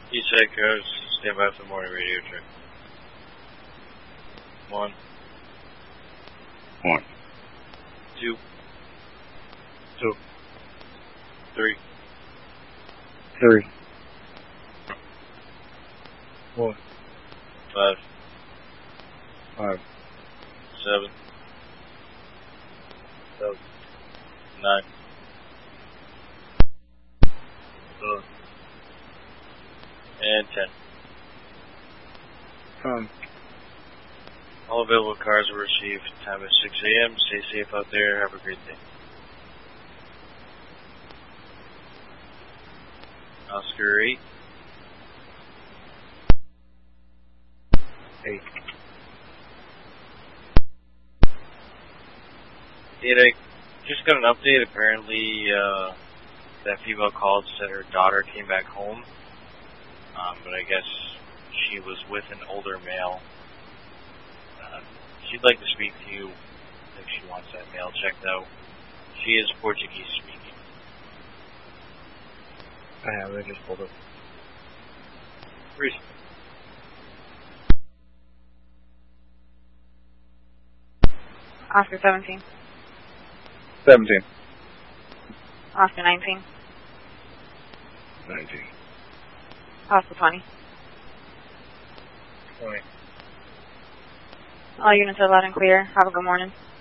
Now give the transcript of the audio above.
East Side Cars, stand by for the morning radio check. 1. 1. 2. 2. 3. 3. 4. 5. 5. 7. 7. 9. 7. And 10. 10. All available cars were received. Time is 6 a.m. Stay safe out there. Have a great day. Oscar 8. 8. 8, I just got an update. Apparently, that female called, said her daughter came back home. But I guess she was with an older male. She'd like to speak to you if she wants that male checked out. She is Portuguese speaking. I have it, just pulled it. Reason. Oscar 17. 17. Oscar 19. 19. Oscar 20. 20. All units are loud and clear. Have a good morning.